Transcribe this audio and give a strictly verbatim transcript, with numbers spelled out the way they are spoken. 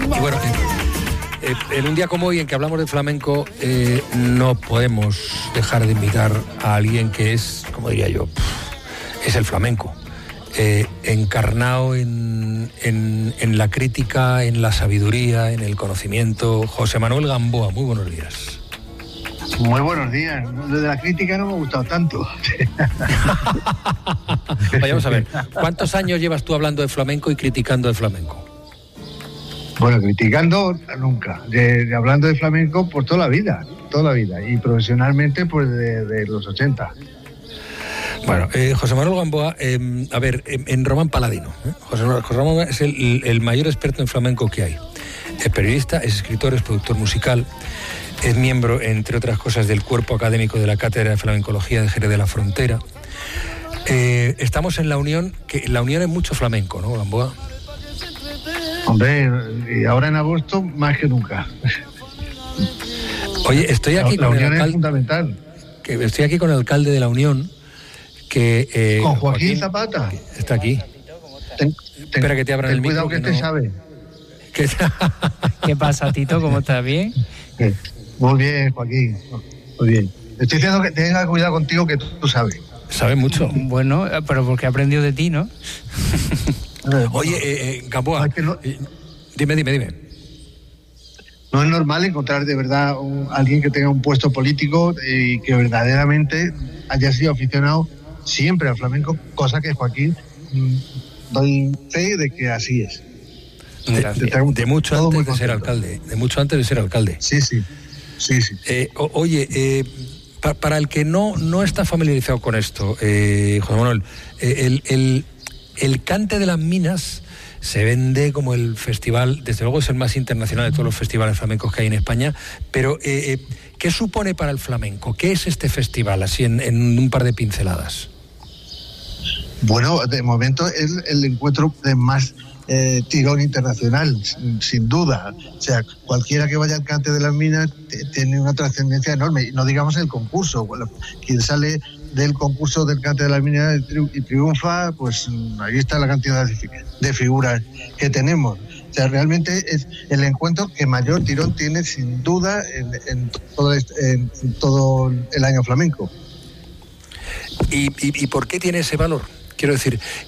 Y bueno, eh, eh, en un día como hoy en que hablamos de flamenco, eh, no podemos dejar de invitar a alguien que es, como diría yo, es el flamenco. Eh, encarnado en, en, en la crítica, en la sabiduría, en el conocimiento. José Manuel Gamboa, muy buenos días. Muy buenos días. Lo de la crítica no me ha gustado tanto. Vamos a ver, ¿cuántos años llevas tú hablando de flamenco y criticando el flamenco? Bueno, criticando nunca. De, de hablando de flamenco por toda la vida, toda la vida. Y profesionalmente pues de, de los ochenta. Bueno, eh, José Manuel Gamboa, eh, a ver, en, en Román Paladino. ¿eh? José Manuel José Ramón es el, el mayor experto en flamenco que hay. Es periodista, es escritor, es productor musical, es miembro, entre otras cosas, del cuerpo académico de la Cátedra de Flamencología de Jerez de la Frontera. Eh, estamos en la Unión, que la Unión es mucho flamenco, ¿no, Gamboa? Hombre, y ahora en agosto más que nunca. Oye, estoy aquí la, con la Unión el alcalde, es fundamental. Que estoy aquí con el alcalde de la Unión, que eh, con Joaquín, Joaquín Zapata. Está aquí. Ten, ten, Espera que te abran el micro. Cuidado que, que no... este sabe. ¿Qué... ¿Qué pasa, Tito? ¿Cómo estás? ¿Bien? Muy bien, Joaquín. Muy bien. Estoy diciendo que tenga cuidado contigo, que tú, tú sabes. Sabes mucho. Bueno, pero porque he aprendido de ti, ¿no? Oye, eh, eh, Gamboa, es que no, eh, dime, dime, dime. No es normal encontrar de verdad un, alguien que tenga un puesto político y que verdaderamente haya sido aficionado siempre al flamenco, cosa que Joaquín mmm, doy fe de que así es. De, de, de mucho Todo antes de ser alcalde, de mucho antes de ser alcalde. Sí, sí, sí, sí. Eh, o, oye, eh, pa, para el que no, no está familiarizado con esto, eh, José Manuel, eh, el, el, el Cante de las Minas se vende como el festival, desde luego es el más internacional de todos los festivales flamencos que hay en España, pero eh, eh, ¿qué supone para el flamenco? ¿Qué es este festival, así en, en un par de pinceladas? Bueno, de momento es el encuentro de más eh, tirón internacional, sin, sin duda. O sea, cualquiera que vaya al Cante de las Minas t- tiene una trascendencia enorme. Y no digamos el concurso. Bueno, quien sale del concurso del Cante de las Minas y triunfa, pues ahí está la cantidad de figuras que tenemos. O sea, realmente es el encuentro que mayor tirón tiene, sin duda, en, en, todo, este, en todo el año flamenco. ¿Y, y, ¿Y por qué tiene ese valor? Quiero decir,